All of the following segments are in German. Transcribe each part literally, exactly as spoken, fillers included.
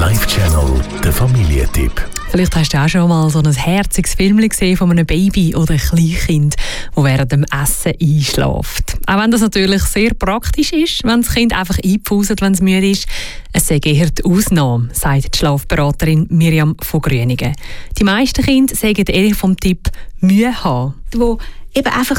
Live-Channel, der Familientipp. Vielleicht hast du auch schon mal so ein herziges Film gesehen von einem Baby oder einem Kleinkind, das während dem Essen einschläft. Auch wenn das natürlich sehr praktisch ist, wenn das Kind einfach einpfuset, wenn es müde ist. Es sei eher die Ausnahme, sagt die Schlafberaterin Miriam von Grüningen. Die meisten Kinder sagen eher vom Tipp Mühe haben. Wo eben einfach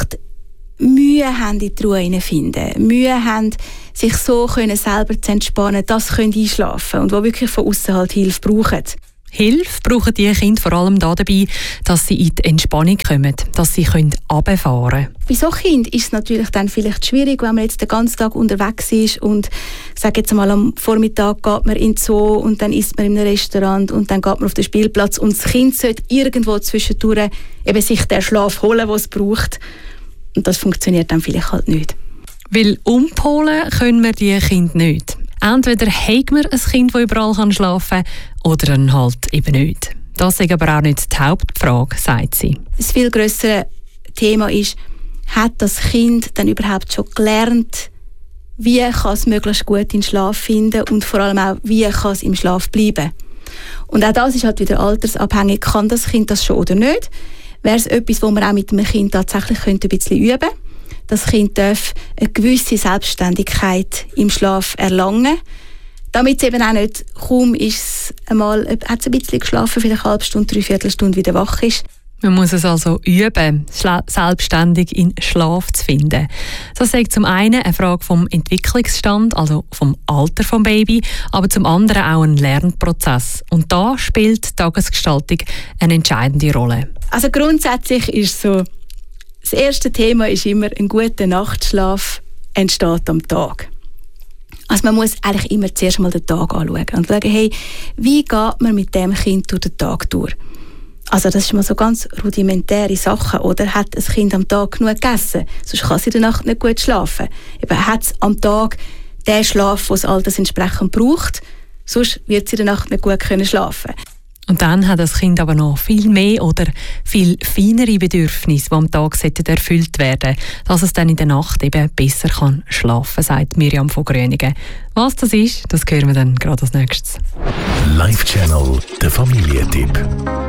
Mühe haben, in die Ruhe hineinfinden, Mühe haben, sich so können selber zu entspannen, dass sie einschlafen können und die wirklich von aussen halt Hilfe brauchen. Hilfe brauchen die Kinder vor allem dabei, dass sie in die Entspannung kommen, dass sie runterfahren können. Bei so Kindern ist es natürlich dann vielleicht schwierig, wenn man jetzt den ganzen Tag unterwegs ist und sag jetzt mal, am Vormittag geht man in den Zoo und dann isst man in einem Restaurant und dann geht man auf den Spielplatz und das Kind sollte irgendwo zwischendurch eben sich den Schlaf holen, den es braucht. Und das funktioniert dann vielleicht halt nicht. Weil umpolen können wir die Kinder nicht. Entweder haben wir ein Kind, das überall schlafen kann, oder dann halt eben nicht. Das ist aber auch nicht die Hauptfrage, sagt sie. Das viel grössere Thema ist, hat das Kind dann überhaupt schon gelernt, wie kann es möglichst gut in den Schlaf finden und vor allem auch, wie kann es im Schlaf bleiben. Und auch das ist halt wieder altersabhängig. Kann das Kind das schon oder nicht? Wäre es etwas, wo man auch mit einem Kind tatsächlich ein bisschen üben könnte. Das Kind darf eine gewisse Selbstständigkeit im Schlaf erlangen. Damit es eben auch nicht kaum ist, einmal, hat es ein bisschen geschlafen, vielleicht eine halbe Stunde, dreiviertel Stunde wieder wach ist. Man muss es also üben, selbstständig in Schlaf zu finden. Das ist zum einen eine Frage vom Entwicklungsstand, also vom Alter des Babys, aber zum anderen auch ein Lernprozess. Und da spielt die Tagesgestaltung eine entscheidende Rolle. Also grundsätzlich ist so, das erste Thema ist immer, ein guter Nachtschlaf entsteht am Tag. Also man muss eigentlich immer zuerst mal den Tag anschauen und schauen, hey, wie geht man mit dem Kind durch den Tag durch? Also das ist mal so ganz rudimentäre Sachen, oder? Hat ein Kind am Tag genug gegessen? Sonst kann sie in der Nacht nicht gut schlafen. Eben, hat es am Tag den Schlaf, den es altersentsprechend braucht? Sonst wird sie in der Nacht nicht gut können schlafen. Und dann hat das Kind aber noch viel mehr oder viel feinere Bedürfnisse, die am Tag erfüllt werden sollten, dass es dann in der Nacht eben besser kann schlafen kann, sagt Miriam von Grüningen. Was das ist, das hören wir dann gerade als nächstes. Live-Channel, der Familientipp.